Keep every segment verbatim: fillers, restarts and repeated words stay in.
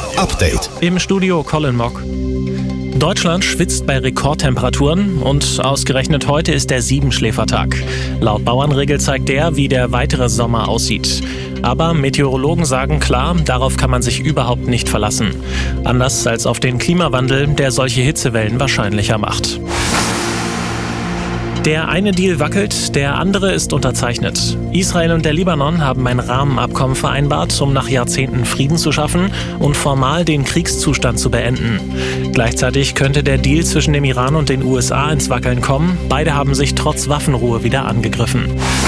Update. Im Studio Colin Mock. Deutschland schwitzt bei Rekordtemperaturen und ausgerechnet heute ist der Siebenschläfertag. Laut Bauernregel zeigt der, wie der weitere Sommer aussieht. Aber Meteorologen sagen klar, darauf kann man sich überhaupt nicht verlassen. Anders als auf den Klimawandel, der solche Hitzewellen wahrscheinlicher macht. Der eine Deal wackelt, der andere ist unterzeichnet. Israel und der Libanon haben ein Rahmenabkommen vereinbart, um nach Jahrzehnten Frieden zu schaffen und formal den Kriegszustand zu beenden. Gleichzeitig könnte der Deal zwischen dem Iran und den U S A ins Wackeln kommen. Beide haben sich trotz Waffenruhe wieder angegriffen.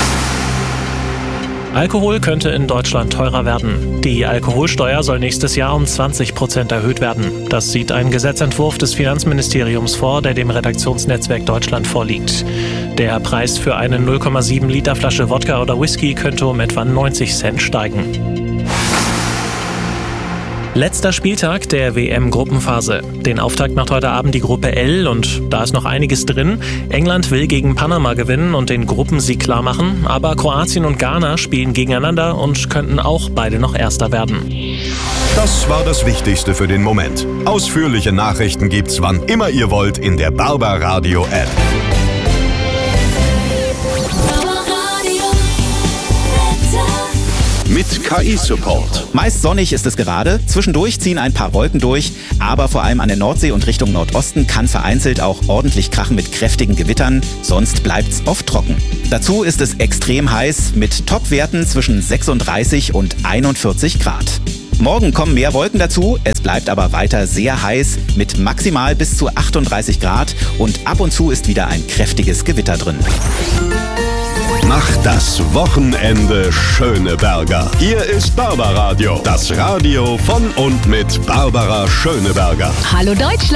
Alkohol könnte in Deutschland teurer werden. Die Alkoholsteuer soll nächstes Jahr um zwanzig Prozent erhöht werden. Das sieht ein Gesetzentwurf des Finanzministeriums vor, der dem Redaktionsnetzwerk Deutschland vorliegt. Der Preis für eine null Komma sieben Liter Flasche Wodka oder Whisky könnte um etwa neunzig Cent steigen. Letzter Spieltag der W M-Gruppenphase. Den Auftakt macht heute Abend die Gruppe L und da ist noch einiges drin. England will gegen Panama gewinnen und den Gruppensieg klar machen, aber Kroatien und Ghana spielen gegeneinander und könnten auch beide noch Erster werden. Das war das Wichtigste für den Moment. Ausführliche Nachrichten gibt's wann immer ihr wollt in der Barbaradio App. Mit K I-Support. Meist sonnig ist es gerade, zwischendurch ziehen ein paar Wolken durch, aber vor allem an der Nordsee und Richtung Nordosten kann vereinzelt auch ordentlich krachen mit kräftigen Gewittern, sonst bleibt's oft trocken. Dazu ist es extrem heiß mit Topwerten zwischen sechsunddreißig und einundvierzig Grad. Morgen kommen mehr Wolken dazu, es bleibt aber weiter sehr heiß mit maximal bis zu achtunddreißig Grad und ab und zu ist wieder ein kräftiges Gewitter drin. Macht das Wochenende Schöneberger. Hier ist Barbaradio, das Radio von und mit Barbara Schöneberger. Hallo Deutschland!